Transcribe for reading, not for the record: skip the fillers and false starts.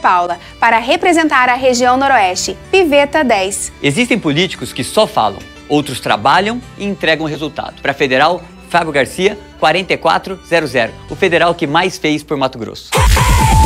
Paula. Para representar a região Noroeste, Piveta 10. Existem políticos que só falam, outros trabalham e entregam resultado. Para Federal, Fábio Garcia, 4400, o federal que mais fez por Mato Grosso.